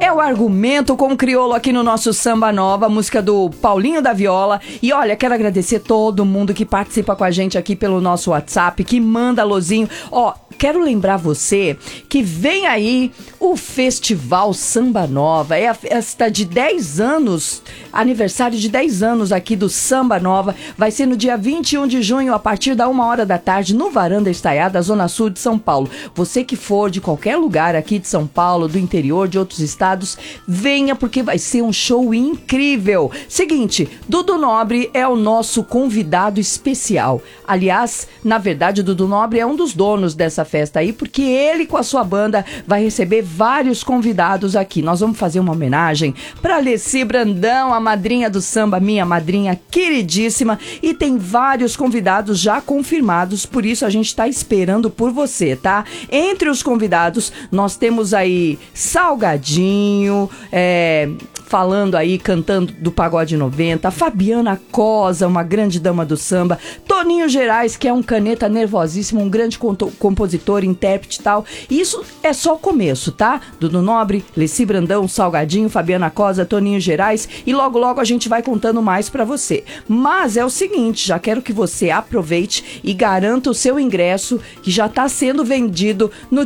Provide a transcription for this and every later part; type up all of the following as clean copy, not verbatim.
É o Argumento com o Criolo aqui no nosso Samba Nova, música do Paulinho da Viola. E olha, quero agradecer todo mundo que participa com a gente aqui pelo nosso WhatsApp, que manda alôzinho. Ó, quero lembrar você que vem aí o Festival Samba Nova. É a festa de 10 anos, aniversário de 10 anos aqui do Samba Nova. Vai ser no dia 21 de junho, a partir da 1h da tarde, no Varanda Estaiada, Zona Sul de São Paulo. Você que for de qualquer lugar aqui de São Paulo, do interior, de outros estados, venha porque vai ser um show incrível. Seguinte, Dudu Nobre é o nosso convidado especial. Aliás, na verdade, o Dudu Nobre é um dos donos dessa festa aí, porque ele com a sua banda vai receber vários convidados aqui. Nós vamos fazer uma homenagem para Alessi Brandão, a madrinha do samba, minha madrinha queridíssima, e tem vários convidados já confirmados, por isso a gente está esperando por você, tá? Entre os convidados, nós temos aí Salgadinho, falando aí, cantando do Pagode 90, Fabiana Cosa, uma grande dama do samba, Toninho Gerais, que é um caneta nervosíssimo, um grande compositor, intérprete e tal. Isso é só o começo, tá? Dudu Nobre, Alessi Brandão, Salgadinho, Fabiana Cosa, Toninho Gerais, e logo logo a gente vai contando mais pra você. Mas é o seguinte, já quero que você aproveite e garanta o seu ingresso, que já tá sendo vendido no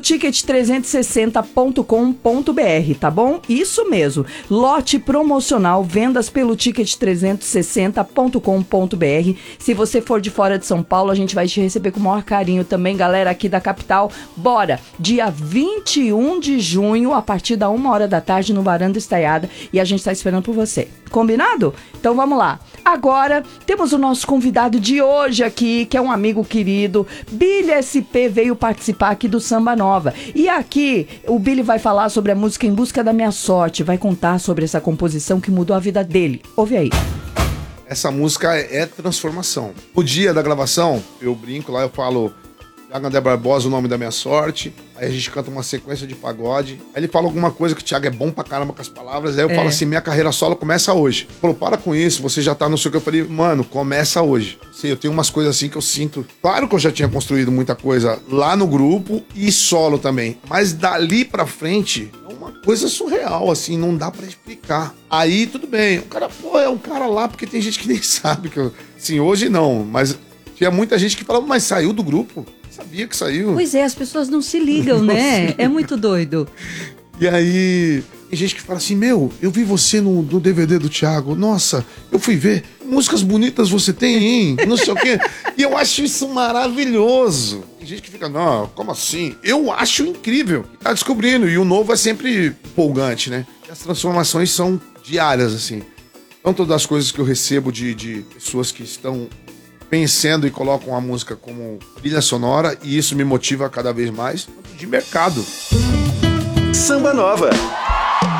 ticket360.com.br, tá bom? Isso mesmo, lote promocional, vendas pelo ticket360.com.br. Se você for de fora de São Paulo, a gente vai te receber com o maior carinho também, galera aqui da capital. Bora! Dia 21 de junho, a partir da 1h da tarde, no Varanda Estaiada, e a gente tá esperando por você. Combinado? Então vamos lá. Agora, temos o nosso convidado de hoje aqui, que é um amigo querido. Billy SP veio participar aqui do Samba Nova. E aqui, o Billy vai falar sobre a música Em Busca da Minha Sorte, vai contar sobre essa composição que mudou a vida dele. Ouve aí. Essa música é transformação. O dia da gravação, eu brinco lá, eu falo Thiago André Barbosa, o nome da minha sorte. Aí a gente canta uma sequência de pagode. Aí ele fala alguma coisa que o Thiago é bom pra caramba com as palavras. Aí eu falo assim, minha carreira solo começa hoje. Ele falou, para com isso, você já tá no seu... Eu falei, mano, começa hoje. Sim, eu tenho umas coisas assim que eu sinto... Claro que eu já tinha construído muita coisa lá no grupo e solo também. Mas dali pra frente, é uma coisa surreal, assim, não dá pra explicar. Aí, tudo bem. O cara, pô, é um cara lá, porque tem gente que nem sabe que eu... Assim, hoje não, mas tinha muita gente que falava, mas saiu do grupo? Sabia que saiu. Pois é, as pessoas não se ligam, né? É muito doido. E aí, tem gente que fala assim, meu, eu vi você no DVD do Thiago, nossa, eu fui ver, músicas bonitas você tem, hein? Não sei o quê. E eu acho isso maravilhoso. Tem gente que fica, não, como assim? Eu acho incrível. Tá descobrindo, e o novo é sempre empolgante, né? E as transformações são diárias, assim. Tanto das coisas que eu recebo de pessoas que estão vencendo e colocam a música como trilha sonora, e isso me motiva cada vez mais, de mercado. Samba Nova.